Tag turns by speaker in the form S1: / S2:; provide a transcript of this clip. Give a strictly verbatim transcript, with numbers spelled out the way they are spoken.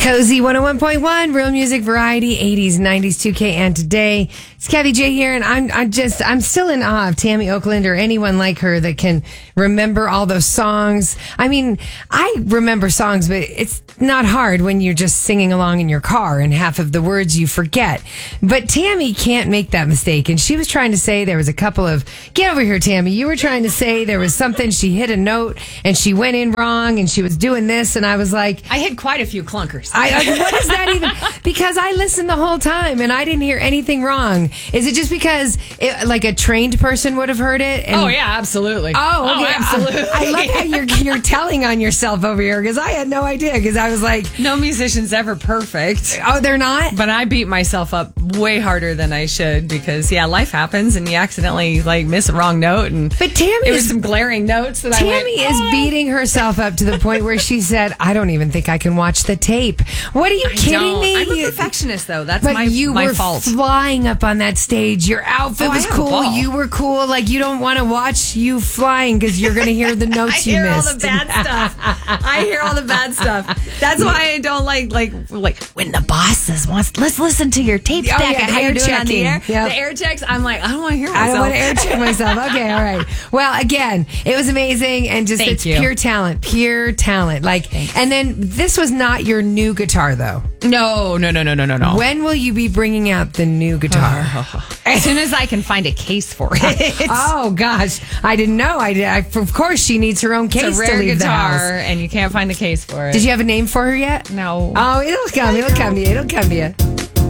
S1: Cozy one oh one point one, real music variety, eighties, nineties, two K, and today. It's Kathy J here, and I'm I'm just I'm still in awe of Tammy Oakland or anyone like her that can remember all those songs. I mean, I remember songs, but it's not hard when you're just singing along in your car and half of the words you forget. But Tammy can't make that mistake, and she was trying to say there was a couple of get over here, Tammy. You were trying to say there was something, she hit a note and she went in wrong and she was doing this, and I was like,
S2: I hit quite a few clunkers.
S1: I, I, what is that even? Because I listened the whole time and I didn't hear anything wrong. Is it just because it, like a trained person would have heard it? And,
S2: oh yeah, absolutely.
S1: Oh, okay.
S2: oh absolutely.
S1: I, I love how you're you're telling on yourself over here because I had no idea because I was like,
S2: no musician's ever perfect.
S1: Oh, they're not.
S2: But I beat myself up way harder than I should because yeah, life happens and you accidentally like miss a wrong note and
S1: but Tammy
S2: it was
S1: is,
S2: some glaring notes that
S1: Tammy
S2: I went,
S1: is
S2: oh.
S1: beating herself up to the point where she said, "I don't even think I can watch the tape." What are you
S2: I
S1: kidding
S2: don't.
S1: me?
S2: I'm a
S1: You-
S2: perfectionist though. That's
S1: But
S2: my
S1: you
S2: my
S1: were
S2: fault.
S1: flying up on that stage. Your outfit
S2: Oh, I
S1: was
S2: had a
S1: cool.
S2: ball.
S1: You were cool. Like you don't want to watch you flying because you're going to hear the
S2: I
S1: notes you
S2: hear all
S1: missed.
S2: the bad stuff. I hear all the bad stuff. That's why I don't like like like when the boss says wants let's listen to your tape
S1: Oh,
S2: stack
S1: yeah,
S2: and how
S1: air
S2: you're doing on the
S1: checking.
S2: air.
S1: Yep.
S2: The air checks. I'm like I don't want to hear
S1: I
S2: myself.
S1: don't want to air check myself. Okay, all right. Well, again, it was amazing and just
S2: Thank
S1: it's
S2: you.
S1: pure talent, pure talent. Like,
S2: Thanks.
S1: and then this was not your new guitar though.
S2: No, no, no, no, no, no, no.
S1: When will you be bringing out the new guitar?
S2: As soon as I can find a case for it.
S1: Oh gosh, I didn't know. I did. I, of course, she needs her own case
S2: It's a
S1: to
S2: rare
S1: leave the
S2: guitar,
S1: house.
S2: and you can't find a case for it.
S1: Did you have a name for her yet?
S2: No.
S1: Oh, it'll come. It'll come to you. It'll come to you.